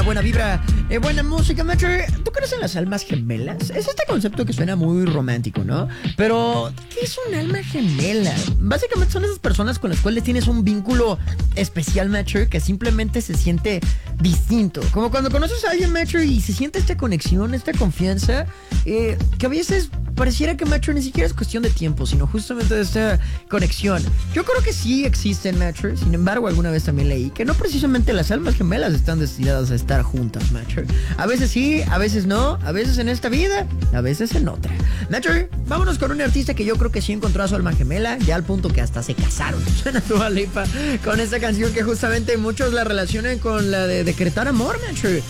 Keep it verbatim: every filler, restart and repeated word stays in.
buena vibra, eh, buena música, macho. ¿Tú crees en las almas gemelas? Es este concepto que suena muy romántico, ¿no? Pero, ¿qué es un alma gemela? Básicamente son esas personas con las cuales tienes un vínculo especial, macho, que simplemente se siente distinto. Como cuando conoces a alguien, macho, y se siente esta conexión, esta confianza, eh, que a veces pareciera que, macho, ni siquiera es cuestión de tiempo, sino justamente de esta conexión. Yo creo que sí existen, macho. Sin embargo, alguna vez también leí que no precisamente las almas gemelas están destinadas a estar juntas, macho. A veces sí, a veces no, a veces en esta vida, a veces en otra. Macho, vámonos con un artista que yo creo que sí encontró a su alma gemela, ya al punto que hasta se casaron. Suena Dua Lipa con esta canción que justamente muchos la relacionan con la de decretar amor, macho.